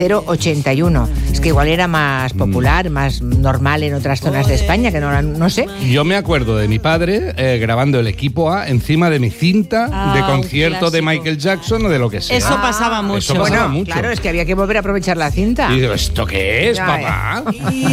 081. Es que igual era más popular, más normal en otras zonas de España, que no sé. Yo me acuerdo de mi padre grabando el equipo A encima de mi cinta de concierto de Michael Jackson o de lo que sea. Eso pasaba mucho. Eso pasaba mucho. Claro, es que había que volver a aprovechar la cinta. Y digo, ¿esto qué es, papá?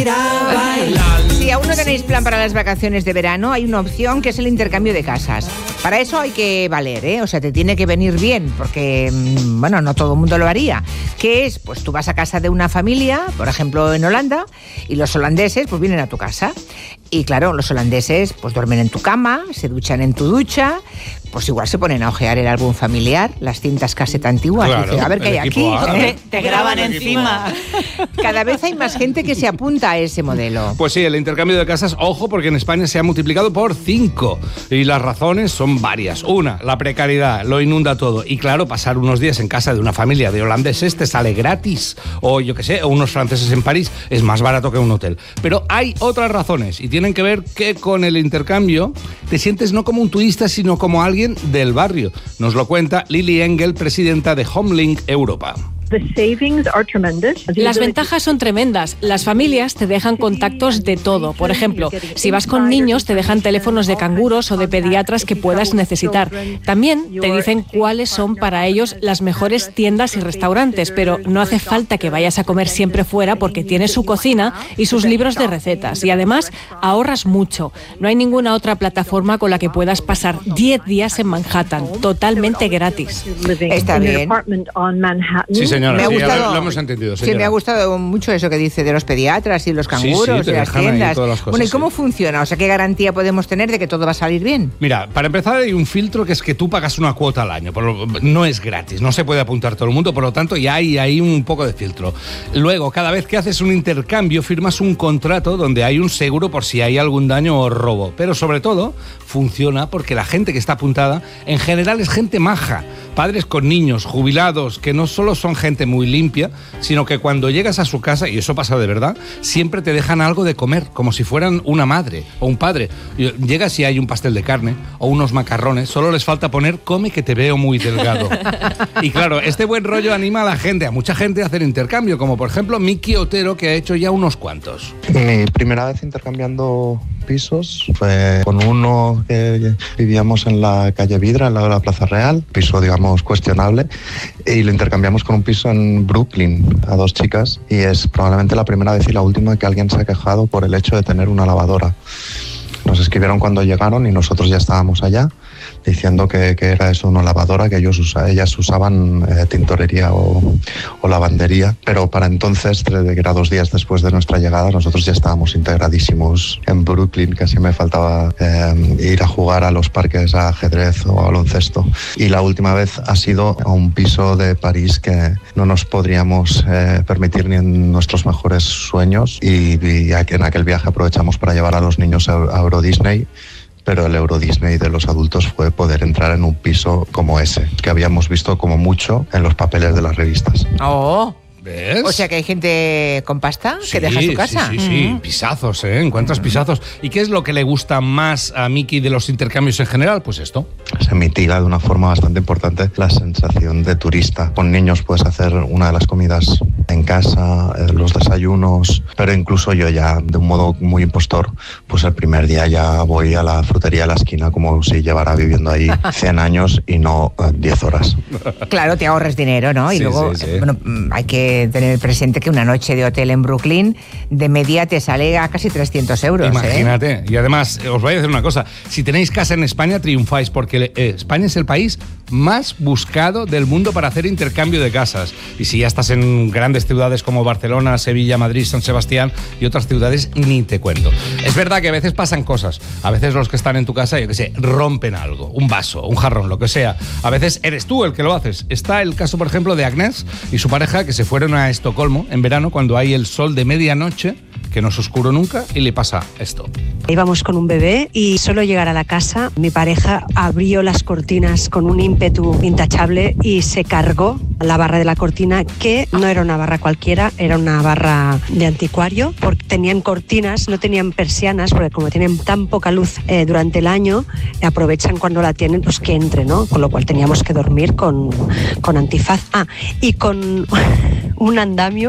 Si aún no tenéis plan para las vacaciones de verano, hay una opción que es el intercambio de casas. Para eso hay que valer, ¿eh? O sea, te tiene que venir bien, porque, bueno, no todo el mundo lo haría. ¿Qué es? Pues tú vas a casa de una familia, por ejemplo en Holanda, y los holandeses pues vienen a tu casa. Y claro, los holandeses pues duermen en tu cama, se duchan en tu ducha, pues igual se ponen a ojear el álbum familiar, las cintas caseta antiguas. Claro, Dice, a ver qué hay aquí. Te graban encima. Cada vez hay más gente que se apunta a ese modelo. Pues sí, el intercambio de casas, ojo, porque en España se ha multiplicado por 5. Y las razones son varias. Una, la precariedad, lo inunda todo. Y claro, pasar unos días en casa de una familia de holandeses te sale gratis. O yo qué sé, o unos franceses en París es más barato que un hotel. Pero hay otras razones y tienen que ver que con el intercambio te sientes no como un turista, sino como alguien del barrio. Nos lo cuenta Lili Engel, presidenta de Homelink Europa. Las ventajas son tremendas. Las familias te dejan contactos de todo. Por ejemplo, si vas con niños, te dejan teléfonos de canguros o de pediatras que puedas necesitar. También te dicen cuáles son para ellos las mejores tiendas y restaurantes, pero no hace falta que vayas a comer siempre fuera porque tienes su cocina y sus libros de recetas. Y además, ahorras mucho. No hay ninguna otra plataforma con la que puedas pasar 10 días en Manhattan, totalmente gratis. Está bien. Sí, señora, Me ha sí, gustado, lo hemos entendido, señora. Sí, me ha gustado mucho eso que dice de los pediatras y los canguros, te de las dejan ahí tiendas. todas las cosas, Bueno, ¿y cómo sí. funciona? O sea, ¿qué garantía podemos tener de que todo va a salir bien? Mira, para empezar hay un filtro que es que tú pagas una cuota al año, no es gratis, no se puede apuntar todo el mundo, por lo tanto ya hay ahí un poco de filtro. Luego, cada vez que haces un intercambio, firmas un contrato donde hay un seguro por si hay algún daño o robo, pero sobre todo funciona porque la gente que está apuntada en general es gente maja, padres con niños, jubilados, que no solo son gente muy limpia, sino que cuando llegas a su casa, y eso pasa de verdad, siempre te dejan algo de comer, como si fueran una madre o un padre. Llegas y hay un pastel de carne o unos macarrones, solo les falta poner "come que te veo muy delgado". Y claro, este buen rollo anima a la gente, a mucha gente a hacer intercambio, como por ejemplo Miki Otero, que ha hecho ya unos cuantos. Mi primera vez intercambiando pisos fue con uno que vivíamos en la calle Vidra, al lado de la Plaza Real, piso digamos cuestionable, y lo intercambiamos con un piso en Brooklyn a 2 chicas, y es probablemente la primera vez y la última que alguien se ha quejado por el hecho de tener una lavadora. Nos escribieron cuando llegaron y nosotros ya estábamos allá diciendo que era eso, una lavadora, que ellas usaban tintorería o lavandería, pero para entonces, que era 2 días después de nuestra llegada, nosotros ya estábamos integradísimos en Brooklyn. Casi me faltaba ir a jugar a los parques a ajedrez o a baloncesto. Y la última vez ha sido a un piso de París que no nos podríamos permitir ni en nuestros mejores sueños, y en aquel viaje aprovechamos para llevar a los niños a Euro Disney. Pero el Euro Disney de los adultos fue poder entrar en un piso como ese, que habíamos visto como mucho en los papeles de las revistas. Oh, ¿Ves? o sea que hay gente con pasta que deja su casa. Sí, pisazos, encuentras pisazos. ¿Y qué es lo que le gusta más a Miki de los intercambios en general? Pues esto. Se mitiga de una forma bastante importante la sensación de turista. Con niños puedes hacer una de las comidas en casa, los desayunos, pero incluso yo ya, de un modo muy impostor, pues el primer día ya voy a la frutería de la esquina como si llevara viviendo ahí 100 años y no 10 horas. Claro, te ahorras dinero, ¿no? Y Sí, luego, sí. bueno, hay que tener presente que una noche de hotel en Brooklyn de media te sale a casi 300 euros. Imagínate. Y además, os voy a decir una cosa. Si tenéis casa en España, triunfáis, porque España es el país más buscado del mundo para hacer intercambio de casas. Y si ya estás en grandes ciudades como Barcelona, Sevilla, Madrid, San Sebastián y otras ciudades, ni te cuento. Es verdad que a veces pasan cosas. A veces los que están en tu casa, yo qué sé, rompen algo, un vaso, un jarrón, lo que sea. A veces eres tú el que lo haces. Está el caso, por ejemplo, de Agnès y su pareja, que se fueron a Estocolmo en verano cuando hay el sol de medianoche que no es oscuro nunca, y le pasa esto. Íbamos con un bebé y solo llegar a la casa, mi pareja abrió las cortinas con un ímpetu intachable y se cargó la barra de la cortina, que no era una barra cualquiera, era una barra de anticuario, porque tenían cortinas, no tenían persianas, porque como tienen tan poca luz durante el año, aprovechan cuando la tienen pues que entre, ¿no? Con lo cual teníamos que dormir con antifaz. Y con un andamio